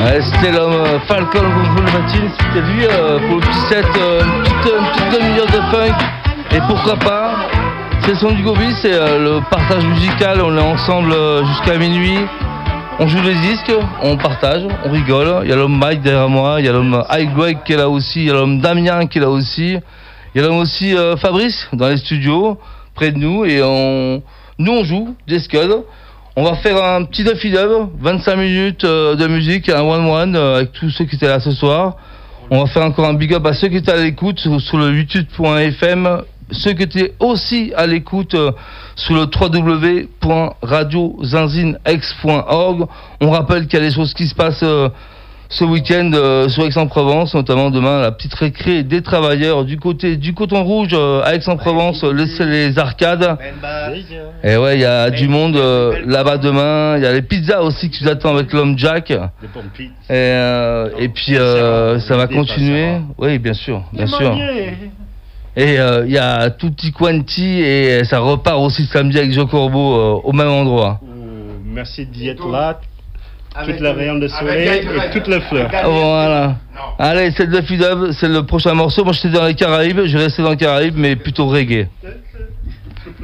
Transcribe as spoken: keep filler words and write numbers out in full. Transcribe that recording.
Ouais, c'était l'homme euh, Falcon Kung Fu Machine, c'était lui euh, pour le petit set, euh, une petite, une petite demi-heure de funk. Et pourquoi pas, c'est le son du Gobi, c'est euh, le partage musical, on est ensemble euh, jusqu'à minuit. On joue les disques, on partage, on rigole. Il y a l'homme Mike derrière moi, il y a l'homme High Greg qui est là aussi, il y a l'homme Damien qui est là aussi. Il y a l'homme aussi euh, Fabrice dans les studios, près de nous. Et on, nous on joue des scuds. On va faire un petit défilé, vingt-cinq minutes euh, de musique, un one-one euh, avec tous ceux qui étaient là ce soir. On va faire encore un big up à ceux qui étaient à l'écoute sur, sur le youtube point f m. Ceux qui étaient aussi à l'écoute euh, sur le w w w point radio zinzinex point org. On rappelle qu'il y a des choses qui se passent euh, ce week-end euh, sur Aix-en-Provence, notamment demain la petite récré des travailleurs du côté du Coton Rouge euh, à Aix-en-Provence, les, les arcades. Et ouais, il y a du monde euh, là-bas demain. Il y a les pizzas aussi qui nous attendent avec l'homme Jack. Et, euh, et puis euh, ça va continuer. Oui, bien sûr, bien sûr. Et il euh, y a Tutti Quanti et ça repart aussi samedi avec Joe Corbeau euh, au même endroit. Merci d'y être là. Toute la rayon de soleil et toutes les fleurs. Voilà. Allez, c'est le Dub, c'est le prochain morceau. Moi j'étais dans les Caraïbes, je vais rester dans les Caraïbes, mais plutôt reggae.